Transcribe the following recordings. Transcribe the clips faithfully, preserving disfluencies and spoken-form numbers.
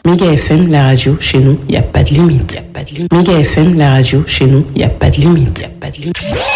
Méga F M, la radio, chez nous, il n'y a pas de limite. Y a pas de limite. Méga F M, la radio, chez nous, il n'y a pas de limite. Y a pas de limite.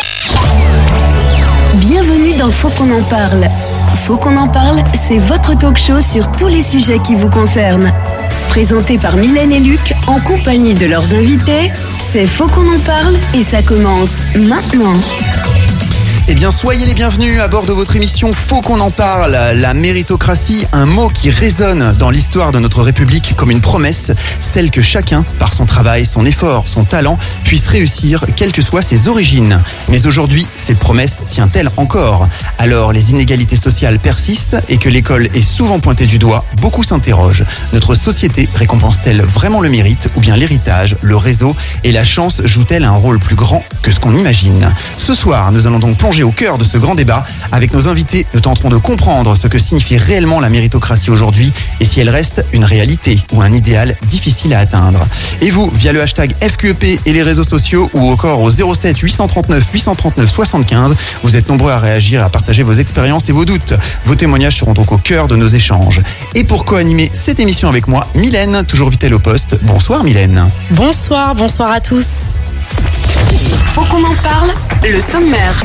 Bienvenue dans Faut qu'on en parle. Faut qu'on en parle, c'est votre talk show sur tous les sujets qui vous concernent. Présenté par Mylène et Luc, en compagnie de leurs invités, c'est Faut qu'on en parle et ça commence maintenant. Eh bien, soyez les bienvenus à bord de votre émission Faut qu'on en parle. La méritocratie, un mot qui résonne dans l'histoire de notre République comme une promesse, celle que chacun, par son travail, son effort, son talent, puisse réussir, quelles que soient ses origines. Mais aujourd'hui, cette promesse tient-elle encore ? Alors, les inégalités sociales persistent et que l'école est souvent pointée du doigt, beaucoup s'interrogent. Notre société récompense-t-elle vraiment le mérite ou bien l'héritage, le réseau et la chance jouent-elles un rôle plus grand que ce qu'on imagine ? Ce soir, nous allons donc plonger au cœur de ce grand débat. Avec nos invités, nous tenterons de comprendre ce que signifie réellement la méritocratie aujourd'hui et si elle reste une réalité ou un idéal difficile à atteindre. Et vous, via le hashtag F Q E P et les réseaux sociaux ou encore au zéro sept huit cent trente-neuf huit cent trente-neuf soixante-quinze, vous êtes nombreux à réagir, à partager vos expériences et vos doutes. Vos témoignages seront donc au cœur de nos échanges. Et pour co-animer cette émission avec moi, Mylène, toujours vitelle au poste. Bonsoir Mylène. Bonsoir, bonsoir à tous. Faut qu'on en parle, le sommaire.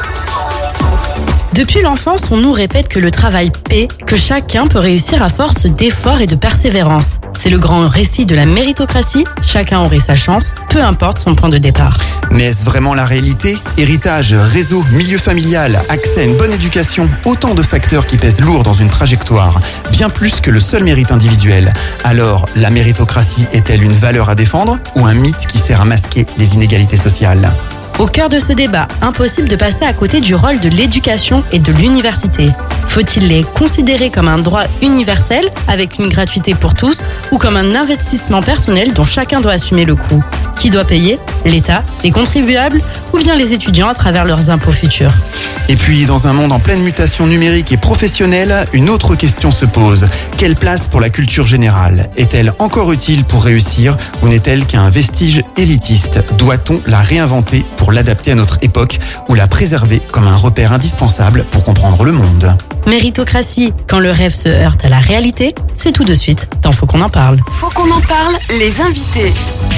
Depuis l'enfance, on nous répète que le travail paie, que chacun peut réussir à force d'efforts et de persévérance. C'est le grand récit de la méritocratie, chacun aurait sa chance, peu importe son point de départ. Mais est-ce vraiment la réalité ? Héritage, réseau, milieu familial, accès à une bonne éducation, autant de facteurs qui pèsent lourd dans une trajectoire, bien plus que le seul mérite individuel. Alors, la méritocratie est-elle une valeur à défendre ou un mythe qui sert à masquer les inégalités sociales ? Au cœur de ce débat, impossible de passer à côté du rôle de l'éducation et de l'université. Faut-il les considérer comme un droit universel, avec une gratuité pour tous, ou comme un investissement personnel dont chacun doit assumer le coût ? Qui doit payer ? L'État, les contribuables, ou bien les étudiants à travers leurs impôts futurs ? Et puis, dans un monde en pleine mutation numérique et professionnelle, une autre question se pose. Quelle place pour la culture générale ? Est-elle encore utile pour réussir ou n'est-elle qu'un vestige élitiste ? Doit-on la réinventer pour l'adapter à notre époque ou la préserver comme un repère indispensable pour comprendre le monde ? Méritocratie, quand le rêve se heurte à la réalité, c'est tout de suite dans Faut qu'on en parle. Faut qu'on en parle, les invités.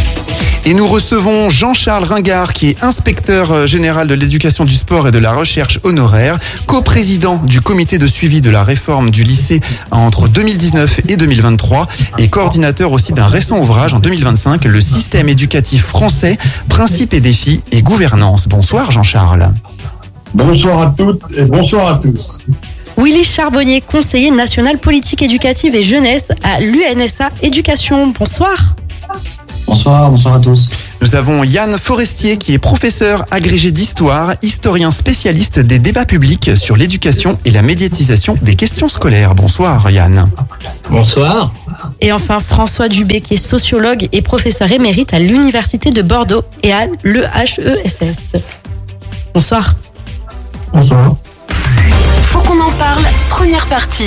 Et nous recevons Jean-Charles Ringard, qui est inspecteur général de l'éducation du sport et de la recherche honoraire, coprésident du comité de suivi de la réforme du lycée entre deux mille dix-neuf et deux mille vingt-trois et coordinateur aussi d'un récent ouvrage en deux mille vingt-cinq, le système éducatif français, principes et défis et gouvernance. Bonsoir Jean-Charles. Bonsoir à toutes et bonsoir à tous. Willy Charbonnier, conseiller national politique éducative et jeunesse à l'U N S A Éducation. Bonsoir. Bonsoir, bonsoir à tous. Nous avons Yann Forestier qui est professeur agrégé d'histoire, historien spécialiste des débats publics sur l'éducation et la médiatisation des questions scolaires. Bonsoir Yann. Bonsoir. Et enfin François Dubé qui est sociologue et professeur émérite à l'Université de Bordeaux et à l'E H E S S. Bonsoir. Bonsoir. Faut qu'on en parle, première partie.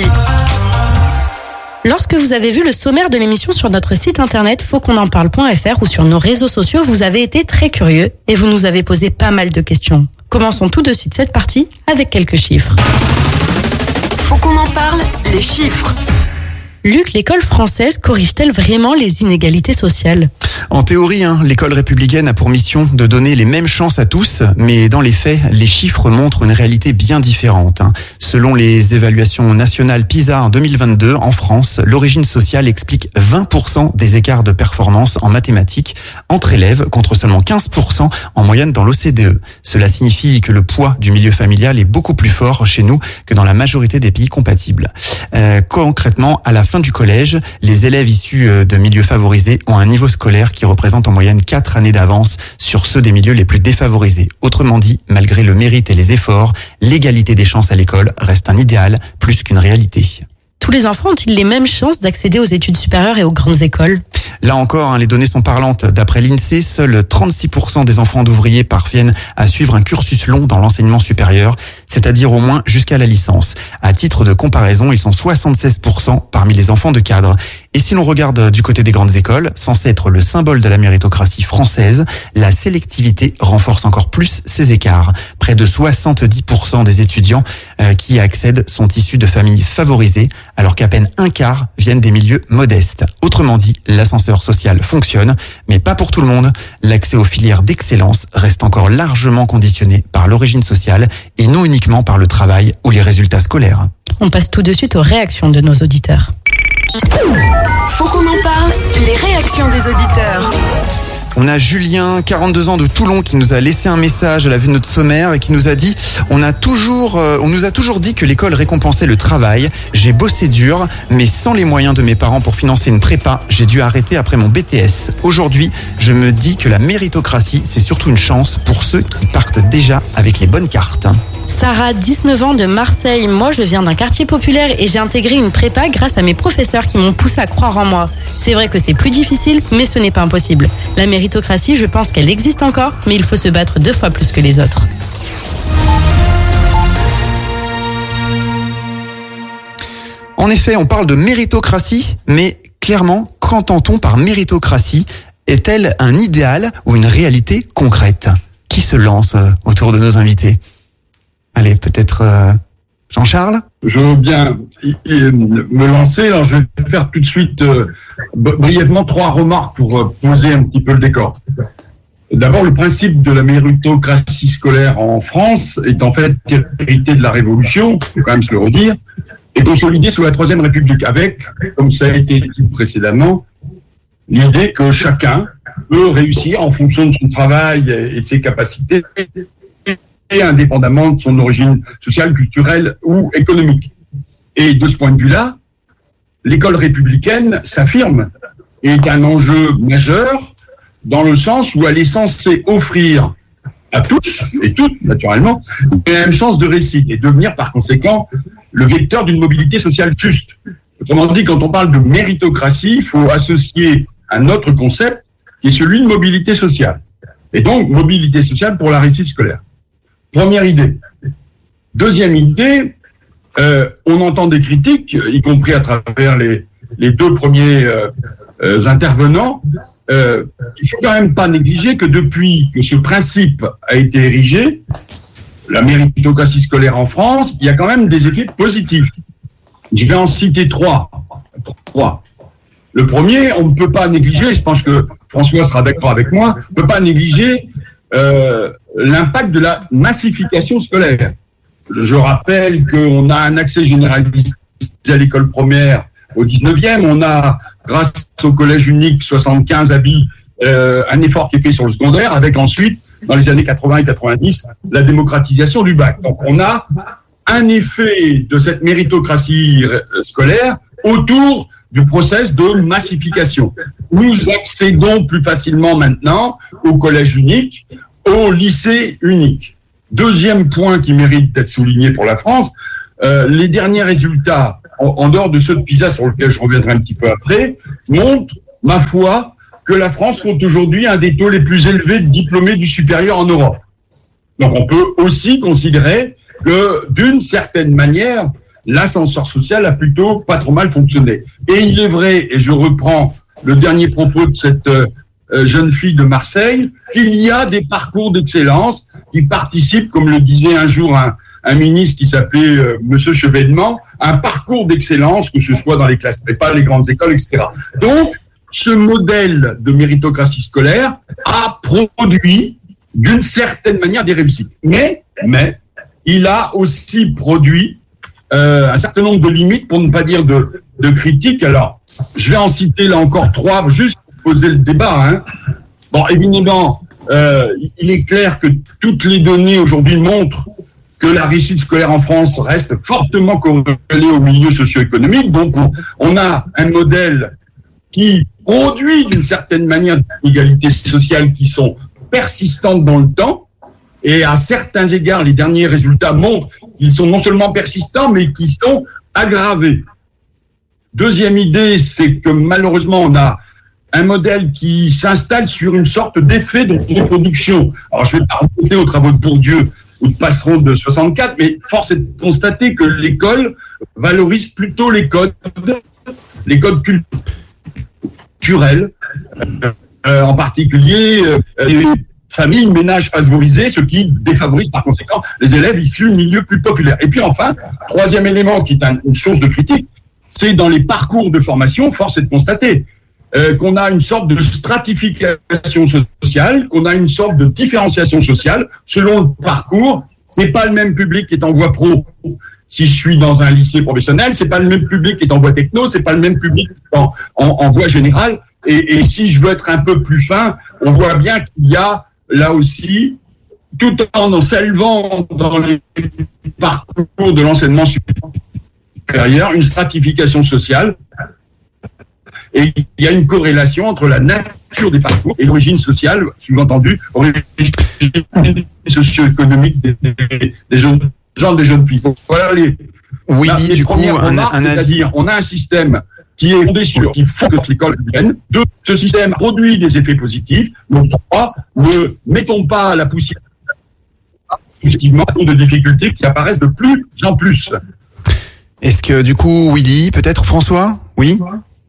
Lorsque vous avez vu le sommaire de l'émission sur notre site internet faut qu'on en parle point f r ou sur nos réseaux sociaux, vous avez été très curieux et vous nous avez posé pas mal de questions. Commençons tout de suite cette partie avec quelques chiffres. Faut qu'on en parle, les chiffres. Luc, l'école française corrige-t-elle vraiment les inégalités sociales ? En théorie, hein, l'école républicaine a pour mission de donner les mêmes chances à tous, mais dans les faits, les chiffres montrent une réalité bien différente. Hein. Selon les évaluations nationales PISA en deux mille vingt-deux, en France, l'origine sociale explique vingt pour cent des écarts de performance en mathématiques entre élèves, contre seulement quinze pour cent en moyenne dans l'O C D E. Cela signifie que le poids du milieu familial est beaucoup plus fort chez nous que dans la majorité des pays compatibles. Euh, concrètement, à la fin du collège, les élèves issus de milieux favorisés ont un niveau scolaire qui représente en moyenne quatre années d'avance sur ceux des milieux les plus défavorisés. Autrement dit, malgré le mérite et les efforts, l'égalité des chances à l'école reste un idéal plus qu'une réalité. Tous les enfants ont-ils les mêmes chances d'accéder aux études supérieures et aux grandes écoles ? Là encore, hein, les données sont parlantes. D'après l'INSEE, seuls trente-six pour cent des enfants d'ouvriers parviennent à suivre un cursus long dans l'enseignement supérieur, c'est-à-dire au moins jusqu'à la licence. À titre de comparaison, ils sont soixante-seize pour cent parmi les enfants de cadres. Et si l'on regarde du côté des grandes écoles, censé être le symbole de la méritocratie française, la sélectivité renforce encore plus ces écarts. Près de soixante-dix pour cent des étudiants euh, qui y accèdent sont issus de familles favorisées, alors qu'à peine un quart viennent des milieux modestes. Autrement dit, l'ascenseur social fonctionne, mais pas pour tout le monde. L'accès aux filières d'excellence reste encore largement conditionné par l'origine sociale et non uniquement par le travail ou les résultats scolaires. On passe tout de suite aux réactions de nos auditeurs. Faut qu'on en parle, les réactions des auditeurs. On a Julien, quarante-deux ans de Toulon, qui nous a laissé un message à la vue de notre sommaire et qui nous a dit « On a toujours, euh, on nous a toujours dit que l'école récompensait le travail. J'ai bossé dur, mais sans les moyens de mes parents pour financer une prépa, j'ai dû arrêter après mon B T S. Aujourd'hui, je me dis que la méritocratie, c'est surtout une chance pour ceux qui partent déjà avec les bonnes cartes. » Sarah, dix-neuf ans de Marseille. Moi, je viens d'un quartier populaire et j'ai intégré une prépa grâce à mes professeurs qui m'ont poussé à croire en moi. C'est vrai que c'est plus difficile, mais ce n'est pas impossible. La méritocratie, je pense qu'elle existe encore, mais il faut se battre deux fois plus que les autres. En effet, on parle de méritocratie, mais clairement, qu'entend-on par méritocratie ? Est-elle un idéal ou une réalité concrète ? Qui se lance autour de nos invités ? Allez, peut-être euh, Jean-Charles ? Je veux bien me lancer. Alors, je vais faire tout de suite euh, brièvement trois remarques pour euh, poser un petit peu le décor. D'abord, le principe de la méritocratie scolaire en France est en fait hérité de la Révolution, il faut quand même se le redire, et consolidé sous la Troisième République, avec, comme ça a été dit précédemment, l'idée que chacun peut réussir en fonction de son travail et de ses capacités, et indépendamment de son origine sociale, culturelle ou économique. Et de ce point de vue-là, l'école républicaine s'affirme et est un enjeu majeur dans le sens où elle est censée offrir à tous, et toutes naturellement, la même chance de réussite et devenir par conséquent le vecteur d'une mobilité sociale juste. Autrement dit, quand on parle de méritocratie, il faut associer un autre concept qui est celui de mobilité sociale. Et donc, mobilité sociale pour la réussite scolaire. Première idée. Deuxième idée, euh, on entend des critiques, y compris à travers les, les deux premiers euh, euh, intervenants. Euh, il ne faut quand même pas négliger que depuis que ce principe a été érigé, la méritocratie scolaire en France, il y a quand même des effets positifs. Je vais en citer trois. Trois. Le premier, on ne peut pas négliger, je pense que François sera d'accord avec moi, on ne peut pas négliger euh, l'impact de la massification scolaire. Je rappelle qu'on a un accès généralisé à l'école primaire au dix-neuvième, on a, grâce au collège unique soixante-quinze habits, euh, un effort qui est fait sur le secondaire, avec ensuite, dans les années quatre-vingts et quatre-vingt-dix, la démocratisation du bac. Donc on a un effet de cette méritocratie scolaire autour du process de massification. Nous accédons plus facilement maintenant au collège unique, au lycée unique. Deuxième point qui mérite d'être souligné pour la France, euh, les derniers résultats, en, en dehors de ceux de PISA sur lesquels je reviendrai un petit peu après, montrent, ma foi, que la France compte aujourd'hui un des taux les plus élevés de diplômés du supérieur en Europe. Donc on peut aussi considérer que, d'une certaine manière, l'ascenseur social a plutôt pas trop mal fonctionné. Et il est vrai, et je reprends le dernier propos de cette euh, jeune fille de Marseille, qu'il y a des parcours d'excellence qui participent, comme le disait un jour un, un ministre qui s'appelait euh, Monsieur Chevènement, un parcours d'excellence, que ce soit dans les classes prépa, les grandes écoles, et cetera. Donc, ce modèle de méritocratie scolaire a produit, d'une certaine manière, des réussites. Mais, mais, il a aussi produit Euh, un certain nombre de limites, pour ne pas dire de, de critiques. Alors, je vais en citer là encore trois, juste pour poser le débat. Hein. Bon, évidemment, euh, il est clair que toutes les données aujourd'hui montrent que la réussite scolaire en France reste fortement corrélée au milieu socio-économique. Donc, on, on a un modèle qui produit d'une certaine manière des inégalités sociales qui sont persistantes dans le temps. Et à certains égards, les derniers résultats montrent qu'ils sont non seulement persistants, mais qui sont aggravés. Deuxième idée, c'est que malheureusement, on a un modèle qui s'installe sur une sorte d'effet de reproduction. Alors, je vais pas remonter aux travaux de Bourdieu ou de Passeron de soixante-quatre, mais force est de constater que l'école valorise plutôt les codes, les codes culturels, euh, en particulier euh, les familles, ménages favorisés, ce qui défavorise par conséquent les élèves issus de milieux plus populaires. Et puis enfin, troisième élément qui est un, une source de critique, c'est dans les parcours de formation, force est de constater euh, qu'on a une sorte de stratification sociale, qu'on a une sorte de différenciation sociale selon le parcours. C'est pas le même public qui est en voie pro. Si je suis dans un lycée professionnel, c'est pas le même public qui est en voie techno, c'est pas le même public en, en, en voie générale. Et, et si je veux être un peu plus fin, on voit bien qu'il y a là aussi, tout en s'élevant dans les parcours de l'enseignement supérieur, une stratification sociale. Et il y a une corrélation entre la nature des parcours et l'origine sociale, sous-entendu, origine socio-économique des, des, des jeunes gens, des jeunes filles. Voilà les, oui, là, du les coup, premières un, remarques, un avis. c'est-à-dire, on a un système qui est fondé sur, qui faut que l'école vienne. Deux, ce système produit des effets positifs. Donc, trois, ne mettons pas la poussière effectivement de difficultés qui apparaissent de plus en plus. Est-ce que, du coup, Willy, peut-être François? Oui?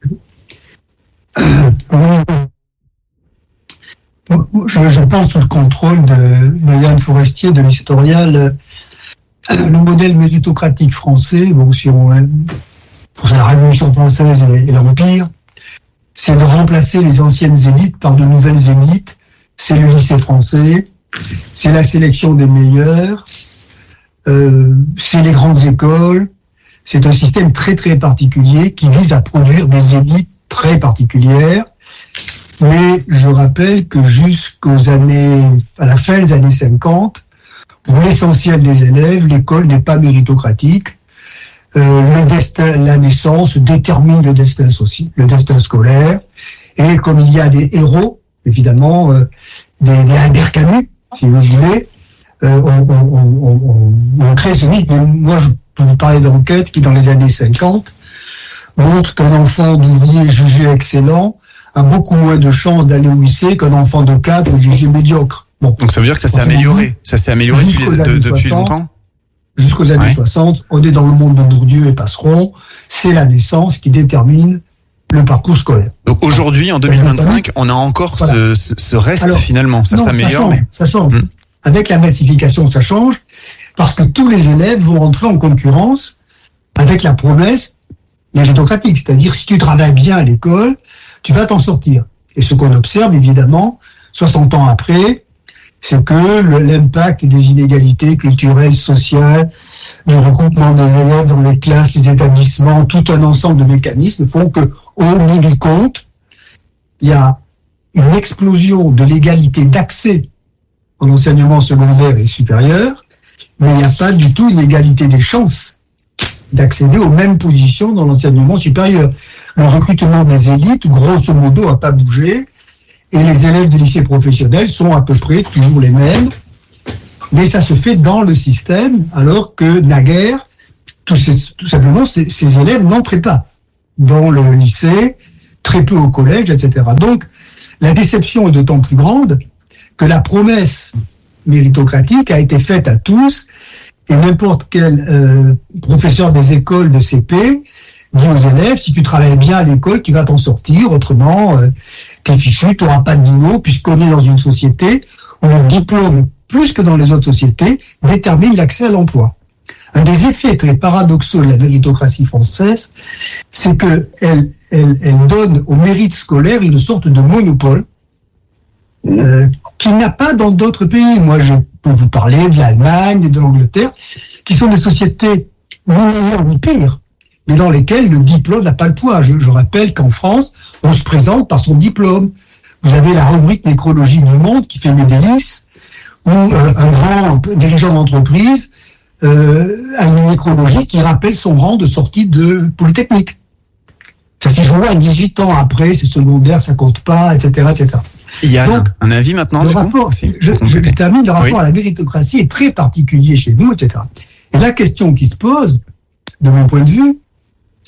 Je, je pense sous le contrôle de, de Yann Forestier, de l'historial, le modèle méritocratique français, bon, si on, pour la Révolution française et, et l'Empire, c'est de remplacer les anciennes élites par de nouvelles élites. C'est le lycée français, c'est la sélection des meilleurs, euh, c'est les grandes écoles. C'est un système très très particulier qui vise à produire des élites très particulières. Mais je rappelle que jusqu'aux années, à la fin des années cinquante, pour l'essentiel des élèves, l'école n'est pas méritocratique. Euh, le destin, la naissance détermine le destin social, le destin scolaire. Et comme il y a des héros, évidemment, euh, des, des Albert Camus, si vous voulez, euh, on, on, on, on, on crée ce mythe. Mais moi, je peux vous parler d'enquêtes qui, dans les années cinquante, montrent qu'un enfant d'ouvrier jugé excellent a beaucoup moins de chances d'aller au lycée qu'un enfant de cadre jugé médiocre. Bon. Donc ça veut dire que ça s'est amélioré. Ça s'est amélioré depuis, les, de, depuis longtemps. Jusqu'aux années ouais. soixante, on est dans le monde de Bourdieu et Passeron. C'est la naissance qui détermine le parcours scolaire. Donc aujourd'hui, en deux mille vingt-cinq, on a encore voilà. ce, ce reste. Alors, finalement. Ça non, s'améliore. Ça change. Mais... Ça change. Hum. Avec la massification, ça change parce que tous les élèves vont rentrer en concurrence avec la promesse méritocratique. C'est-à-dire, si tu travailles bien à l'école, tu vas t'en sortir. Et ce qu'on observe, évidemment, soixante ans après, c'est que le, l'impact des inégalités culturelles, sociales, du regroupement des élèves dans les classes, les établissements, tout un ensemble de mécanismes font que, au bout du compte, il y a une explosion de l'égalité d'accès en enseignement secondaire et supérieur, mais il n'y a pas du tout une égalité des chances d'accéder aux mêmes positions dans l'enseignement supérieur. Le recrutement des élites, grosso modo, n'a pas bougé, et les élèves des lycées professionnels sont à peu près toujours les mêmes, mais ça se fait dans le système, alors que naguère, tout, ces, tout simplement, ces, ces élèves n'entraient pas dans le lycée, très peu au collège, et cetera. Donc, la déception est d'autant plus grande que la promesse méritocratique a été faite à tous, et n'importe quel euh, professeur des écoles de C P dit aux élèves, si tu travailles bien à l'école, tu vas t'en sortir, autrement, euh, t'es fichu, tu n'auras pas de boulot, puisqu'on est dans une société où le diplôme, plus que dans les autres sociétés, détermine l'accès à l'emploi. Un des effets très paradoxaux de la méritocratie française, c'est que elle, elle, elle donne au mérite scolaire une sorte de monopole euh, qu'il n'y a pas dans d'autres pays. Moi, je peux vous parler de l'Allemagne et de l'Angleterre, qui sont des sociétés ni meilleures ni pires, mais dans lesquelles le diplôme n'a pas le poids. Je, je rappelle qu'en France, on se présente par son diplôme. Vous avez la rubrique nécrologie du Monde qui fait mes délices, où euh, un grand dirigeant d'entreprise euh, a une nécrologie qui rappelle son rang de sortie de Polytechnique. Ça s'est joué à dix-huit ans après, c'est secondaire, ça compte pas, et cetera, et cetera. Il y a Donc, un avis maintenant le rapport, je, je termine, le rapport oui. à la méritocratie est très particulier chez nous, et cetera. Et la question qui se pose, de mon point de vue,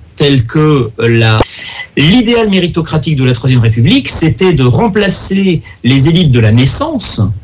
tels que la... L'idéal méritocratique de la Troisième République, c'était de remplacer les élites de la naissance